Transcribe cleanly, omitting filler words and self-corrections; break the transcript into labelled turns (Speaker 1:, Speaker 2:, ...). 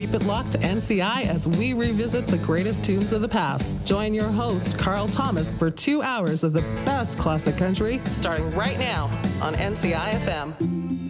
Speaker 1: Keep it locked to NCI as we revisit the greatest tunes of the past. Join your host, Carl Thomas, for 2 hours of the best classic country, starting right now on NCI FM.